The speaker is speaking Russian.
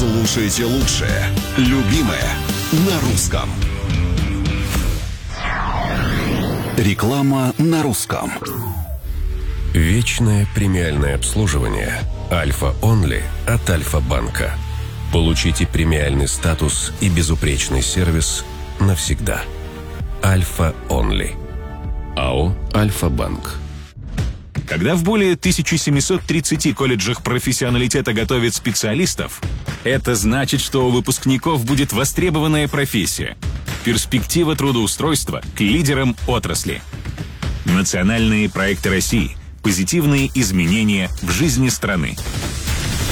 Слушайте лучшее. Любимое на русском. Реклама на русском. Вечное премиальное обслуживание Альфа Онли от Альфа-банка. Получите премиальный статус и безупречный сервис навсегда. Альфа Онли. АО «Альфа-банк». Когда в более 1730 колледжах профессионалитета готовят специалистов, это значит, что у выпускников будет востребованная профессия, перспектива трудоустройства к лидерам отрасли. Национальные проекты России. Позитивные изменения в жизни страны.